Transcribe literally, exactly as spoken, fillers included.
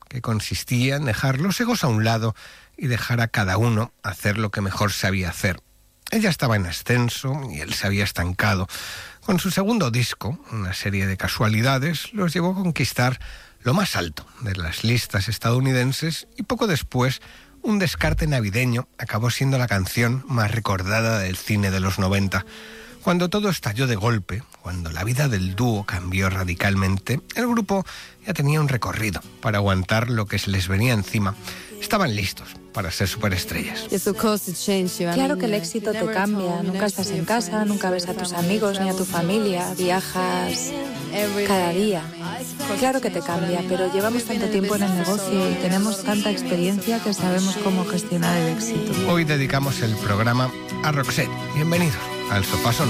que consistía en dejar los egos a un lado y dejar a cada uno hacer lo que mejor sabía hacer. Ella estaba en ascenso y él se había estancado. Con su segundo disco, una serie de casualidades, los llevó a conquistar lo más alto de las listas estadounidenses y poco después, un descarte navideño acabó siendo la canción más recordada del cine de los noventa. Cuando todo estalló de golpe, cuando la vida del dúo cambió radicalmente, el grupo ya tenía un recorrido para aguantar lo que se les venía encima. Estaban listos para ser superestrellas. Claro que el éxito te cambia. Nunca estás en casa, nunca ves a tus amigos ni a tu familia. Viajas cada día. Claro que te cambia, pero llevamos tanto tiempo en el negocio y tenemos tanta experiencia que sabemos cómo gestionar el éxito. Hoy dedicamos el programa a Roxette. Bienvenidos al Sofá Sonoro.